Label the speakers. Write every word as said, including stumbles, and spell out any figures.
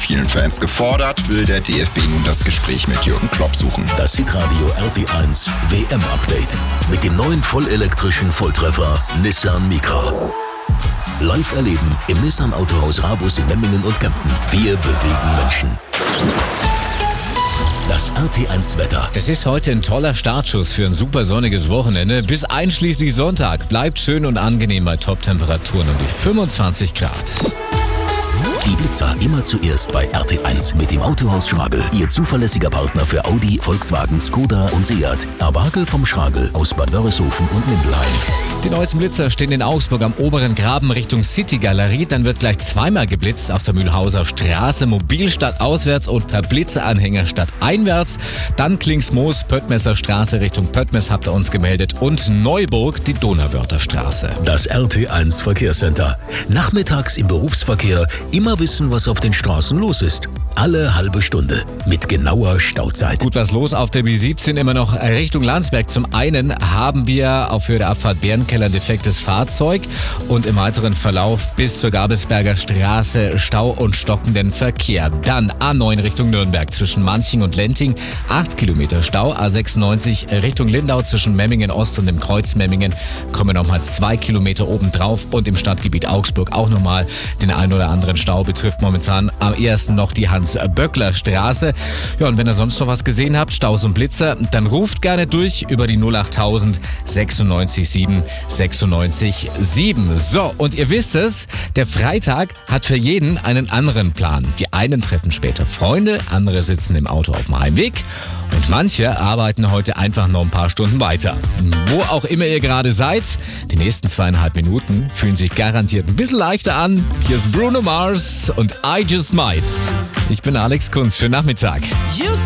Speaker 1: vielen Fans gefordert, will der D F B nun das Gespräch mit Jürgen Klopp suchen.
Speaker 2: Das Hitradio R T eins W M-Update mit dem neuen vollelektrischen Volltreffer Nissan Micra. Live erleben im Nissan Autohaus Rabus in Memmingen und Kempten. Wir bewegen Menschen. Das R T eins Wetter.
Speaker 3: Es ist heute ein toller Startschuss für ein super sonniges Wochenende. Bis einschließlich Sonntag bleibt schön und angenehm bei Top-Temperaturen um die fünfundzwanzig Grad.
Speaker 2: Die Blitzer immer zuerst bei R T eins mit dem Autohaus Schragel. Ihr zuverlässiger Partner für Audi, Volkswagen, Skoda und Seat. Erwagel vom Schragel aus Bad Wörishofen und Mindelheim.
Speaker 3: Die neuesten Blitzer stehen in Augsburg am oberen Graben Richtung City-Galerie. Dann wird gleich zweimal geblitzt auf der Mühlhauser Straße, mobil statt auswärts und per Blitzeanhänger statt einwärts. Dann Klingsmoos, Pöttmesser Straße Richtung Pöttmes habt ihr uns gemeldet und Neuburg die Donauwörther Straße.
Speaker 2: Das R T eins Verkehrscenter. Nachmittags im Berufsverkehr immer wissen, was auf den Straßen los ist. Alle halbe Stunde mit genauer Stauzeit.
Speaker 3: Gut was los auf der B siebzehn, immer noch Richtung Landsberg. Zum einen haben wir auf Höhe der Abfahrt Bärenkeller ein defektes Fahrzeug und im weiteren Verlauf bis zur Gabelsberger Straße Stau und stockenden Verkehr. Dann A neun Richtung Nürnberg zwischen Manching und Lenting, acht Kilometer Stau. A sechsundneunzig Richtung Lindau zwischen Memmingen Ost und dem Kreuz Memmingen kommen nochmal zwei Kilometer obendrauf und im Stadtgebiet Augsburg auch nochmal den ein oder anderen Stau. Betrifft momentan am ersten noch die Hans-Böckler-Straße. Ja, und wenn ihr sonst noch was gesehen habt, Staus und Blitzer, dann ruft gerne durch über die null achttausend sechsundneunzig sieben sechsundneunzig sieben. So, und ihr wisst es, der Freitag hat für jeden einen anderen Plan. Die einen treffen später Freunde, andere sitzen im Auto auf dem Heimweg und manche arbeiten heute einfach noch ein paar Stunden weiter. Wo auch immer ihr gerade seid, die nächsten zweieinhalb Minuten fühlen sich garantiert ein bisschen leichter an. Hier ist Bruno Mars und I Just Might. Ich bin Alex Kunz. Schönen Nachmittag.